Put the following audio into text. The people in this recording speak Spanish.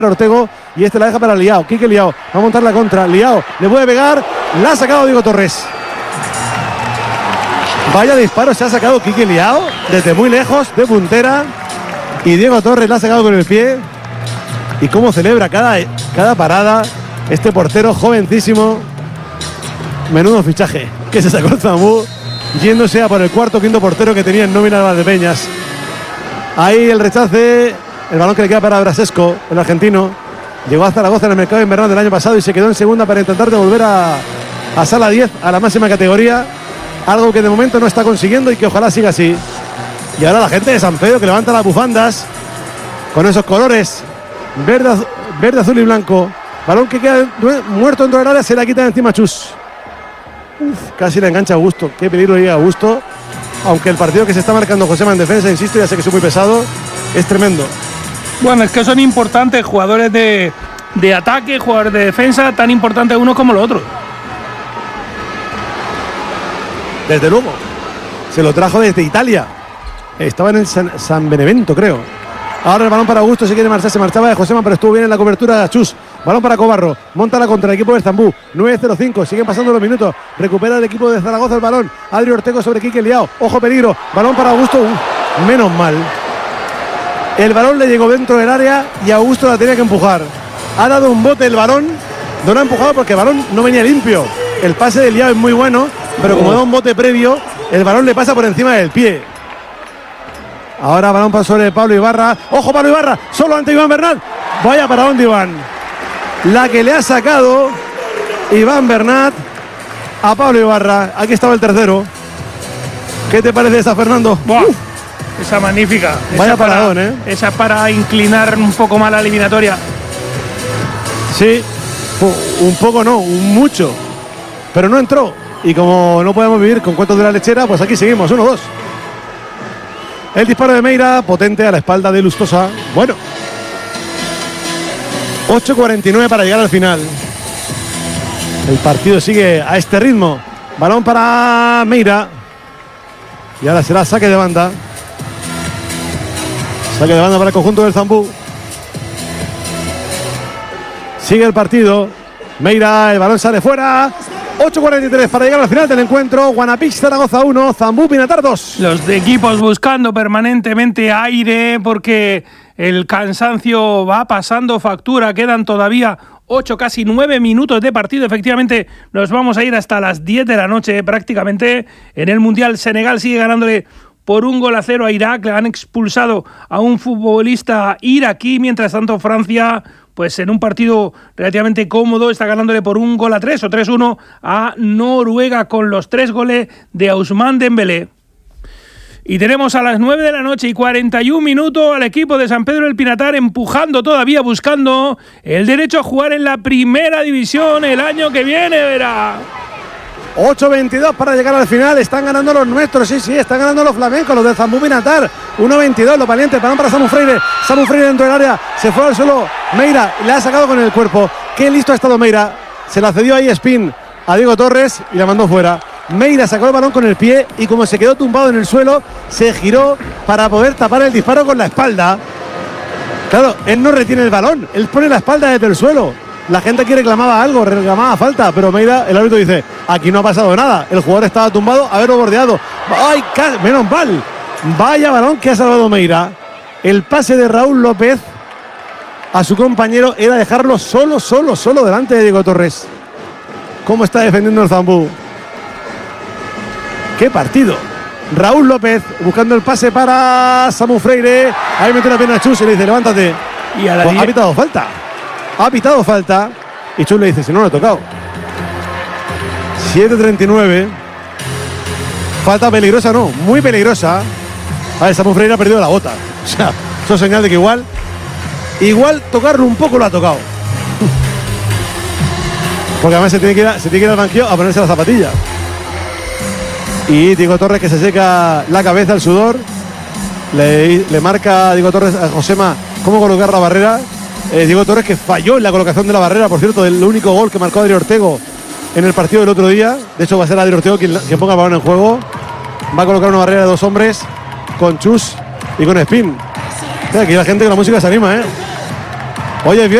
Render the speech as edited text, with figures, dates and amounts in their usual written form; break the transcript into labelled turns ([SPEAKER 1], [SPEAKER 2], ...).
[SPEAKER 1] Ortego y este la deja para Liao. Quique Liao va a montar la contra. Liao le puede pegar. La ha sacado Diego Torres. Vaya disparo se ha sacado Quique Liao desde muy lejos de puntera. Y Diego Torres la ha sacado con el pie. Y cómo celebra cada parada este portero jovencísimo. Menudo fichaje que se sacó el Zambú, yéndose a por el cuarto o quinto portero que tenía en nómina de Valdepeñas. Ahí el rechace. El balón que le queda para Brasesco, el argentino. Llegó a Zaragoza en el mercado invernal del año pasado y se quedó en segunda para intentar devolver a Sala 10, a la máxima categoría. Algo que de momento no está consiguiendo y que ojalá siga así. Y ahora la gente de San Pedro que levanta las bufandas con esos colores verde, azul y blanco. Balón que queda muerto dentro del área, se la quita de encima Chus. Casi le engancha a Augusto. Qué peligro llega a Augusto. Aunque el partido que se está marcando Josema en defensa, insisto, ya sé que es muy pesado, es tremendo.
[SPEAKER 2] Bueno, es que son importantes jugadores de ataque, jugadores de defensa, tan importantes uno como los otros.
[SPEAKER 1] Desde luego. Se lo trajo desde Italia. Estaba en el San Benevento, creo. Ahora el balón para Augusto, si quiere marchar, se marchaba de Josema, pero estuvo bien en la cobertura de Chus. Balón para Cobarro, monta la contra el equipo del Zambú. 9-0-5, siguen pasando los minutos. Recupera el equipo de Zaragoza el balón. Adri Ortego sobre Quique Liao. Ojo peligro, balón para Augusto. Menos mal. El balón le llegó dentro del área y Augusto la tenía que empujar. Ha dado un bote el balón, no lo ha empujado porque el balón no venía limpio. El pase de Liao es muy bueno, pero como da un bote previo, el balón le pasa por encima del pie. Ahora balón para sobre Pablo Ibarra. ¡Ojo Pablo Ibarra! Solo ante Iván Bernat. Vaya para dónde Iván. La que le ha sacado Iván Bernat a Pablo Ibarra. Aquí estaba el tercero. ¿Qué te parece esa, Fernando?
[SPEAKER 2] Esa magnífica.
[SPEAKER 1] Vaya paradón,
[SPEAKER 2] Esa es para inclinar un poco más la eliminatoria.
[SPEAKER 1] Sí, un poco no, mucho. Pero no entró. Y como no podemos vivir con cuentos de la lechera, pues aquí seguimos, 1-2. El disparo de Meira, potente a la espalda de Lustosa. Bueno, 8:49 para llegar al final. El partido sigue a este ritmo. Balón para Meira. Y ahora será saque de banda. Saque de banda para el conjunto del Zambú. Sigue el partido. Meira, el balón sale fuera. 8:43 para llegar al final del encuentro. Guanapix Zaragoza 1, Zambú Pinatar 2.
[SPEAKER 2] Los de equipos buscando permanentemente aire porque el cansancio va pasando factura. Quedan todavía 8, casi 9 minutos de partido. Efectivamente, nos vamos a ir hasta las 10 de la noche prácticamente. En el Mundial, Senegal sigue ganándole por 1-0 a Irak. Le han expulsado a un futbolista iraquí. Mientras tanto, Francia, pues en un partido relativamente cómodo, está ganándole por 1-3 o 3-1 a Noruega con los 3 goles de Ousmane Dembélé. Y tenemos a las 9 de la noche y 41 minutos al equipo de San Pedro del Pinatar empujando todavía, buscando el derecho a jugar en la primera división el año que viene, verá.
[SPEAKER 1] 8:22 para llegar al final. Están ganando los nuestros, sí, están ganando los flamencos, los del Zambú Pinatar. 1:22, los valientes, balón para Samu Freire. Samu Freire dentro del área, se fue al suelo. Meira le ha sacado con el cuerpo. Qué listo ha estado Meira. Se la cedió ahí Spin a Diego Torres y la mandó fuera. Meira sacó el balón con el pie y como se quedó tumbado en el suelo, se giró para poder tapar el disparo con la espalda. Claro, él no retiene el balón, él pone la espalda desde el suelo. La gente aquí reclamaba algo, reclamaba falta, pero Meira, el árbitro dice, aquí no ha pasado nada, el jugador estaba tumbado, haberlo bordeado. ¡Ay, menos mal! Vaya balón que ha salvado Meira. El pase de Raúl López a su compañero era dejarlo solo delante de Diego Torres. ¿Cómo está defendiendo el Zambú? ¡Qué partido! Raúl López buscando el pase para Samu Freire. Ahí mete una pierna a Chus y le dice, levántate.
[SPEAKER 2] Y a la
[SPEAKER 1] ha pitado falta. Ha pitado falta. Y Chus le dice, si no lo he tocado. 7:39. Falta peligrosa, no, muy peligrosa. A ver, Samu Freire ha perdido la bota. O sea, eso es señal de que igual tocarlo un poco lo ha tocado. Porque además se tiene que ir al banquillo a ponerse la zapatilla. Y Diego Torres que se seca la cabeza, el sudor. Le marca a Diego Torres a Josema cómo colocar la barrera. Diego Torres que falló en la colocación de la barrera, por cierto, el único gol que marcó Adri Ortego en el partido del otro día. De hecho va a ser Adri Ortego quien ponga el balón en juego. Va a colocar una barrera de 2 hombres con Chus y con Spin. Aquí la gente con la música se anima, Oye,